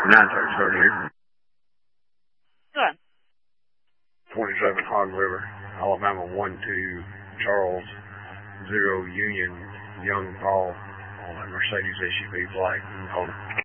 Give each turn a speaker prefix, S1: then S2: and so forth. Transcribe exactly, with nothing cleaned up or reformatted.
S1: nine thirty-seven here.
S2: Good.
S1: twenty-seven Hog River, Alabama one two Charles, zero Union, Young Paul, on a Mercedes S U V flag. Hold on.